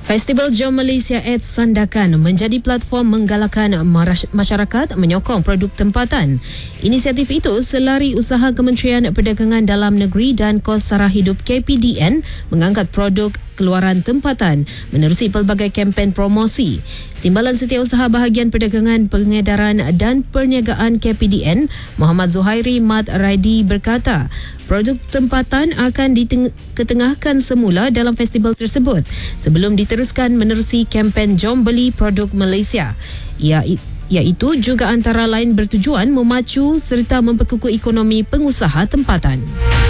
Festival Jom Malaysia Ads Sandakan menjadi platform menggalakkan masyarakat menyokong produk tempatan. Inisiatif itu selari usaha Kementerian Perdagangan Dalam Negeri dan Kos Sara Hidup KPDN mengangkat produk keluaran tempatan menerusi pelbagai kempen promosi. Timbalan Setiausaha Bahagian Perdagangan, Pengedaran dan Perniagaan KPDN, Muhammad Zuhairi Mat Raidi berkata, produk tempatan akan diketengahkan semula dalam festival tersebut sebelum diteruskan menerusi kempen Jom Beli Produk Malaysia. Iaitu juga antara lain bertujuan memacu serta memperkukuh ekonomi pengusaha tempatan.